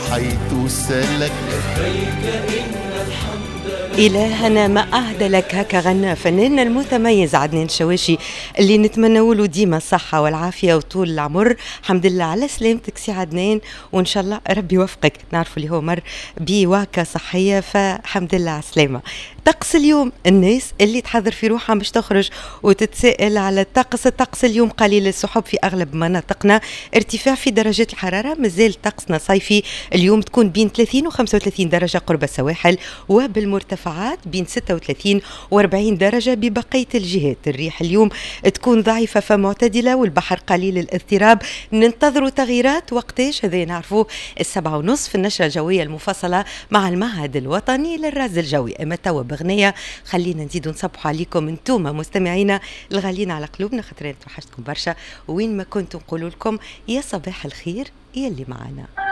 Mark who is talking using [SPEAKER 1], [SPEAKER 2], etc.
[SPEAKER 1] حيث سلك.
[SPEAKER 2] لبيك إن الحمد
[SPEAKER 3] إلهنا ما أهدى لك. هكا غنى فناننا المتميز عدنان الشواشي اللي نتمنى له ديما الصحة والعافية وطول العمر. الحمد لله على سلامتك سي عدنان، وإن شاء الله ربي يوفقك. نعرفوا اللي هو مر بواكة صحية، فالحمد لله على السلامة. طقس اليوم، الناس اللي تحضر في روحها باش تخرج وتتساءل على الطقس اليوم قليل السحب في أغلب مناطقنا، ارتفاع في درجات الحرارة، مازال طقسنا صيفي. اليوم تكون بين 30 و 35 درجة قرب السواحل، وبالمرتفعات بين 36 و 40 درجة ببقية الجهات. الريح اليوم تكون ضعيفة فمعتدلة، والبحر قليل الاضطراب. ننتظروا تغييرات وقتاش هذا نعرفوه 7:30 في النشرة الجوية المفصلة مع المعهد الوطني للرصد الجوي. أما توا بغنية خلينا نزيدوا نصبحوا عليكم انتوما مستمعينا الغاليين على قلوبنا، خاطر توحشتكم برشا، وين ما كنتوا نقولوا لكم يا صباح الخير يا اللي معنا.